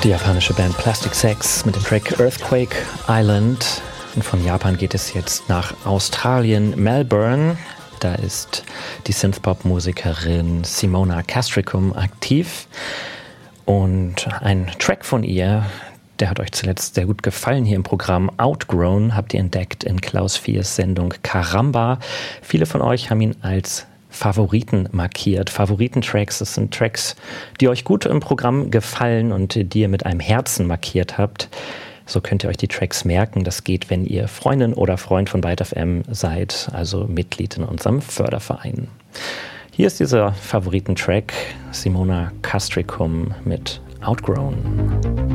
Die japanische Band Plastic Sex mit dem Track Earthquake Island. Und von Japan geht es jetzt nach Australien, Melbourne. Da ist die Synthpop-Musikerin Simona Castricum aktiv. Und ein Track von ihr, der hat euch zuletzt sehr gut gefallen hier im Programm. Outgrown habt ihr entdeckt in Klaus 4's Sendung Caramba. Viele von euch haben ihn als Favoriten markiert. Favoritentracks, das sind Tracks, die euch gut im Programm gefallen und die ihr mit einem Herzen markiert habt. So könnt ihr euch die Tracks merken. Das geht, wenn ihr Freundin oder Freund von Byte FM seid, also Mitglied in unserem Förderverein. Hier ist dieser Favoritentrack, Simona Castricum mit Outgrown.